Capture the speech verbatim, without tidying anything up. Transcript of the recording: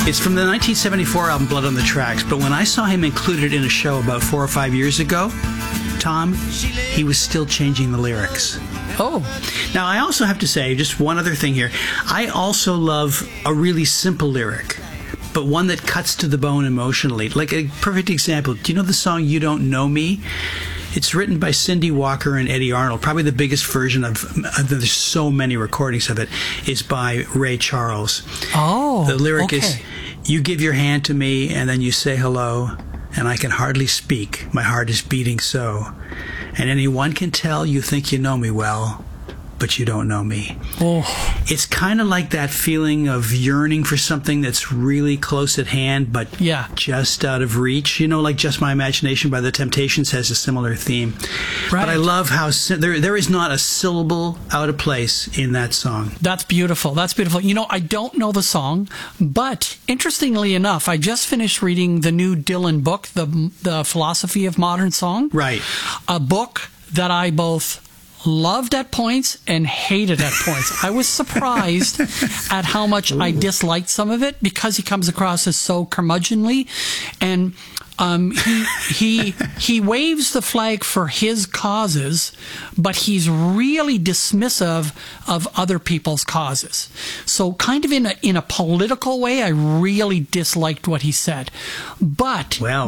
It's from the nineteen seventy-four album Blood on the Tracks, but when I saw him included in a show about four or five years ago, Tom, he was still changing the lyrics. Oh. Now, I also have to say, just one other thing here. I also love a really simple lyric, but one that cuts to the bone emotionally. Like a perfect example, do you know the song You Don't Know Me? It's written by Cindy Walker and Eddie Arnold. Probably the biggest version of, there's so many recordings of it, is by Ray Charles. Oh, the lyric okay. is, you give your hand to me and then you say hello, and I can hardly speak. My heart is beating so. And anyone can tell you think you know me well, but you don't know me. Oh. It's kind of like that feeling of yearning for something that's really close at hand, but yeah. just out of reach. You know, like Just My Imagination by The Temptations has a similar theme. Right. But I love how si- there there is not a syllable out of place in that song. That's beautiful. That's beautiful. You know, I don't know the song, but interestingly enough, I just finished reading the new Dylan book, The, the Philosophy of Modern Song. Right. A book that I both loved at points and hated at points. I was surprised at how much Ooh. I disliked some of it because he comes across as so curmudgeonly, and um, he he he waves the flag for his causes, but he's really dismissive of other people's causes. So, kind of in a in a political way, I really disliked what he said. But well.